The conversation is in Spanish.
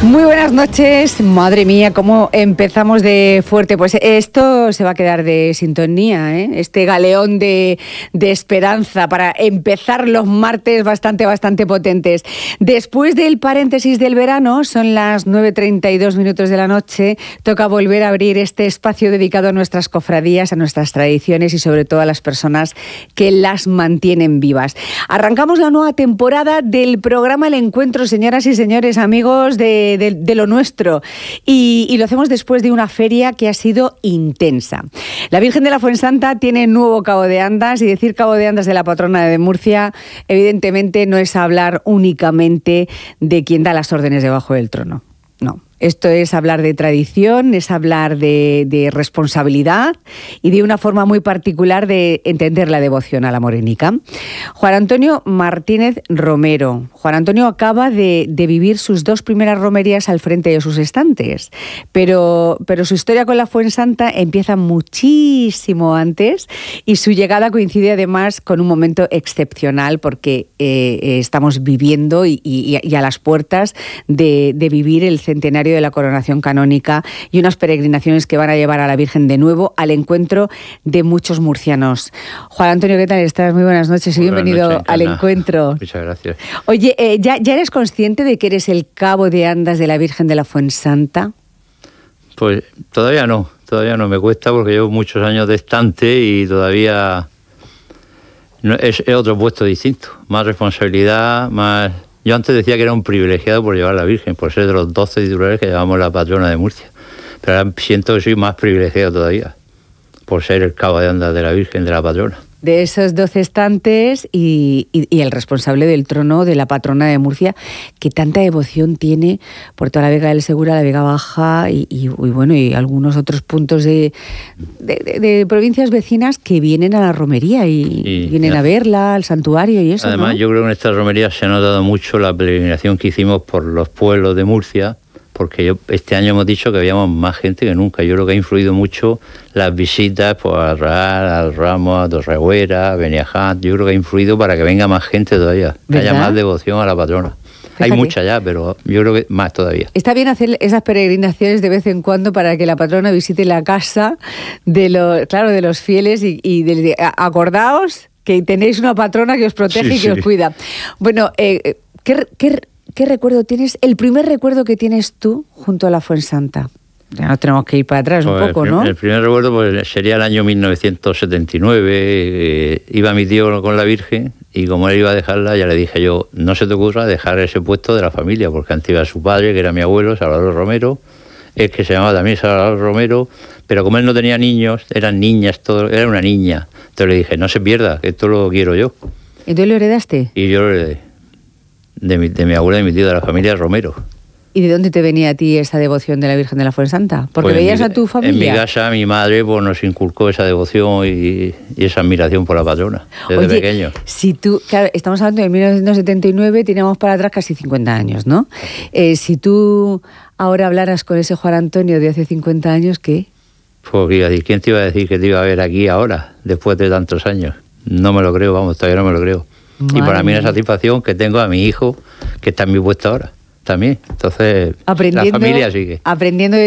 Muy buenas noches. Madre mía, cómo empezamos de fuerte. Pues esto se va a quedar de sintonía, ¿eh? Este galeón de esperanza para empezar los martes bastante potentes. Después del paréntesis del verano, son las 9:32 de la noche, toca volver a abrir este espacio dedicado a nuestras cofradías, a nuestras tradiciones y sobre todo a las personas que las mantienen vivas. Arrancamos la nueva temporada del programa El Encuentro, señoras y señores, amigos de lo nuestro, y lo hacemos después de una feria que ha sido intensa. La Virgen de la Fuensanta tiene nuevo cabo de andas, y decir cabo de andas de la patrona de Murcia evidentemente no es hablar únicamente de quien da las órdenes debajo del trono, no. Esto es hablar de tradición, es hablar de responsabilidad y de una forma muy particular de entender la devoción a la morenica. Juan Antonio Martínez Romero. Juan Antonio acaba de vivir sus 2 primeras romerías al frente de sus estantes, pero su historia con la Fuensanta empieza muchísimo antes, y su llegada coincide además con un momento excepcional, porque estamos viviendo y a las puertas de vivir el centenario de la coronación canónica y unas peregrinaciones que van a llevar a la Virgen de nuevo al encuentro de muchos murcianos. Juan Antonio, ¿qué tal estás? Muy buenas noches y bienvenido al encuentro. Muchas gracias. Oye, ¿ya eres consciente de que eres el cabo de andas de la Virgen de la Fuensanta? Pues todavía no me cuesta, porque llevo muchos años de estante y todavía es otro puesto distinto, más responsabilidad, más... Yo antes decía que era un privilegiado por llevar a la Virgen, por ser de los 12 titulares que llevamos la patrona de Murcia. Pero ahora siento que soy más privilegiado todavía, por ser el cabo de andas de la Virgen, de la patrona. De esos 12 estantes y el responsable del trono de la patrona de Murcia, que tanta devoción tiene por toda la Vega del Segura, la Vega Baja y algunos otros puntos de provincias vecinas que vienen a la romería y vienen a verla, al santuario y eso. Además, ¿no? Yo creo que en esta romería se ha notado mucho la peregrinación que hicimos por los pueblos de Murcia, porque este año hemos dicho que habíamos más gente que nunca. Yo creo que ha influido mucho las visitas por Arral, al Ramos, a Torrehuera, a Beniaján. Yo creo que ha influido para que venga más gente todavía, que haya más devoción a la patrona. Fíjate. Hay mucha ya, pero yo creo que más todavía. Está bien hacer esas peregrinaciones de vez en cuando para que la patrona visite la casa de los fieles y acordaos que tenéis una patrona que os protege y que os cuida. Bueno, ¿Qué recuerdo tienes? El primer recuerdo que tienes tú junto a la Fuensanta. Ya nos tenemos que ir para atrás un poco, ¿no? El primer recuerdo pues, sería el año 1979. Iba mi tío con la Virgen y como él iba a dejarla, ya le dije yo, no se te ocurra dejar ese puesto de la familia, porque antes iba su padre, que era mi abuelo, Salvador Romero, el que se llamaba también Salvador Romero, pero como él no tenía niños, eran niñas, todo, era una niña. Entonces le dije, no se pierda, que esto lo quiero yo. ¿Y tú lo heredaste? Y yo lo heredé. De mi abuela y mi tío, de la familia Romero. ¿Y de dónde te venía a ti esa devoción de la Virgen de la Fuensanta? ¿Porque pues veías a tu familia? En mi casa, mi madre pues, nos inculcó esa devoción y esa admiración por la patrona, desde pequeño. Si tú, claro, estamos hablando de 1979, teníamos para atrás casi 50 años, ¿no? Si tú ahora hablaras con ese Juan Antonio de hace 50 años, ¿qué? Pues, ¿quién te iba a decir que te iba a ver aquí ahora, después de tantos años? No me lo creo, vamos, todavía no me lo creo. Madre y para mí una satisfacción que tengo a mi hijo, que está en mi puesto ahora, también. Entonces, la familia sigue. Aprendiendo